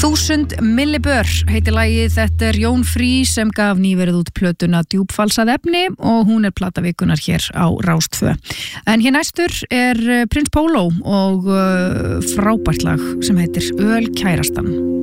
1000 millibör heitir lagið, þetta Jón Frí sem gaf nýverið út plötuna Djúpfalsað efni og hún plata vikunar hér á Rás 2. En hér næstur Prins Pólo og frábært lag sem heitir Öl kærastan.